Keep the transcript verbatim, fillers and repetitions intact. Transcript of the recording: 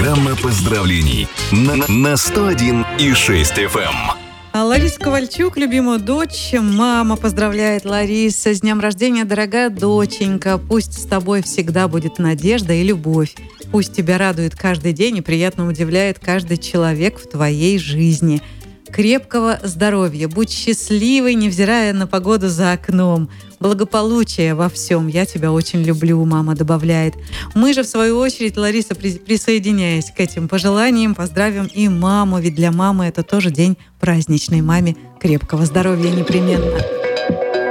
Программа поздравлений на, на сто один и шесть эф эм. Лариса Ковальчук, любимую дочь, мама поздравляет. Лариса, с днем рождения, дорогая доченька. Пусть с тобой всегда будет надежда и любовь. Пусть тебя радует каждый день и приятно удивляет каждый человек в твоей жизни. Крепкого здоровья, будь счастливой, невзирая на погоду за окном. Благополучия во всем. Я тебя очень люблю, мама добавляет. Мы же, в свою очередь, Лариса, присоединяясь к этим пожеланиям, поздравим и маму, ведь для мамы это тоже день праздничный. Маме крепкого здоровья непременно.